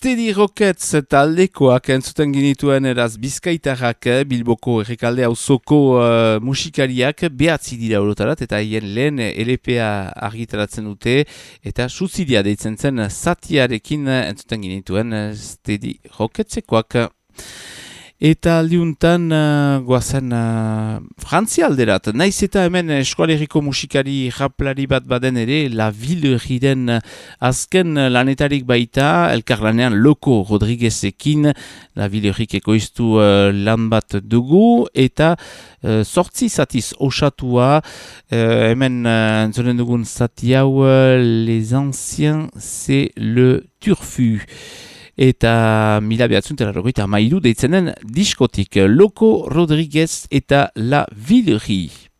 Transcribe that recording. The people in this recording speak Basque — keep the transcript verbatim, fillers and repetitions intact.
Steady Rockets taldekoak entzuten ginituen eraz bizkaitarrak Bilboko errekalde auzoko uh, musikariak behatzi dira orotarat eta hien lehen L P A argitaratzen dute eta suzidia deitzen zen zatiarekin entzuten ginituen Steady Rocketsekoak. Eta aldiuntan uh, goazen uh, Frantzia alderat. Naiz eta hemen eskualeriko musikari raplari bat baden ere, La Villeuriren azken lanetarik baita, elkarlanean Loko Rodriguezekin, La Villeurik ekoiztu uh, lan bat dugu, eta uh, sortzi zatiz osatua, uh, hemen uh, entzonen dugun zati hau, uh, Les Anciens, c'est le Turfu. Eta mila behatzen terrogoita mairu deitzenen diskotik Loko Rodriguez eta La Villeuri.